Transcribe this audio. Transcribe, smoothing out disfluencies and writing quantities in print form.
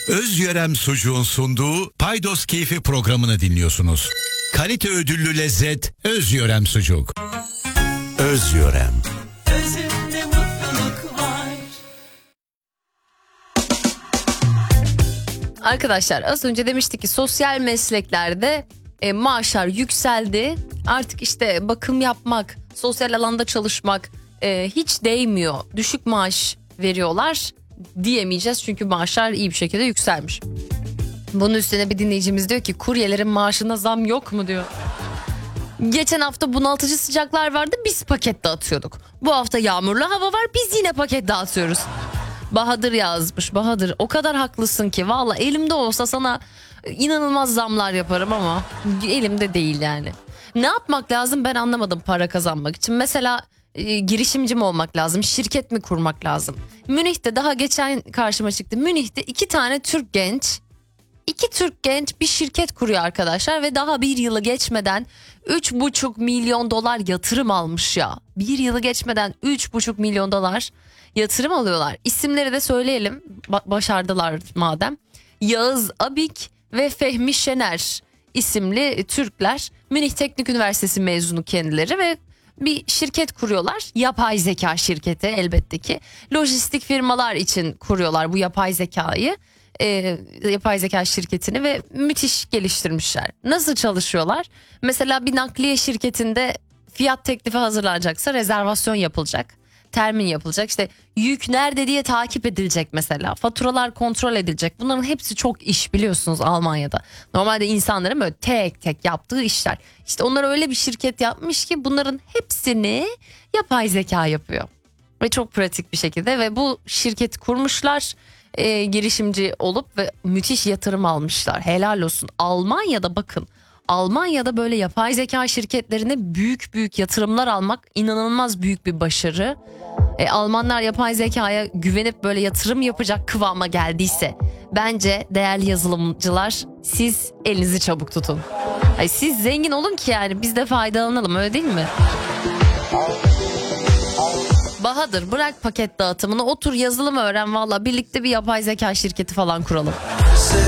Özyörem Sucuğun sunduğu Paydos Keyfi programını dinliyorsunuz. Kalite ödüllü lezzet Özyörem Sucuk. Özyörem. Özünde mutluluk var. Arkadaşlar az önce demiştik ki sosyal mesleklerde maaşlar yükseldi. Artık işte bakım yapmak, sosyal alanda çalışmak hiç değmiyor. Düşük maaş veriyorlar diyemeyeceğiz çünkü maaşlar iyi bir şekilde yükselmiş. Bunun üstüne bir dinleyicimiz diyor ki kuryelerin maaşına zam yok mu diyor. Geçen hafta bunaltıcı sıcaklar vardı, biz paket dağıtıyorduk. Bu hafta yağmurlu hava var, biz yine paket dağıtıyoruz. Bahadır yazmış. Bahadır o kadar haklısın ki valla elimde olsa sana inanılmaz zamlar yaparım ama elimde değil yani. Ne yapmak lazım ben anlamadım para kazanmak için. Mesela girişimci mi olmak lazım, şirket mi kurmak lazım? Münih'te daha geçen karşıma çıktı. Münih'te iki Türk genç bir şirket kuruyor arkadaşlar ve daha bir yılı geçmeden 3,5 milyon dolar yatırım almış ya. Bir yılı geçmeden 3,5 milyon dolar yatırım alıyorlar. İsimleri de söyleyelim, başardılar madem. Yağız Abik ve Fehmi Şener isimli Türkler. Münih Teknik Üniversitesi mezunu kendileri ve bir şirket kuruyorlar. Yapay zeka şirketi elbette ki. Lojistik firmalar için kuruyorlar bu yapay zekayı. Yapay zeka şirketini ve müthiş geliştirmişler. Nasıl çalışıyorlar? Mesela bir nakliye şirketinde fiyat teklifi hazırlanacaksa rezervasyon yapılacak. Termin yapılacak. İşte yük nerede diye takip edilecek mesela. Faturalar kontrol edilecek. Bunların hepsi çok iş biliyorsunuz Almanya'da. Normalde insanların böyle tek tek yaptığı işler. İşte onlar öyle bir şirket yapmış ki bunların hepsini yapay zeka yapıyor. Ve çok pratik bir şekilde ve bu şirketi kurmuşlar. Girişimci olup ve müthiş yatırım almışlar. Helal olsun. Almanya'da bakın. Almanya'da böyle yapay zeka şirketlerine büyük büyük yatırımlar almak inanılmaz büyük bir başarı. Almanlar yapay zekaya güvenip böyle yatırım yapacak kıvama geldiyse bence değerli yazılımcılar siz elinizi çabuk tutun. Siz zengin olun ki yani biz de faydalanalım, öyle değil mi? Bahadır bırak paket dağıtımını, otur yazılım öğren, valla birlikte bir yapay zeka şirketi falan kuralım.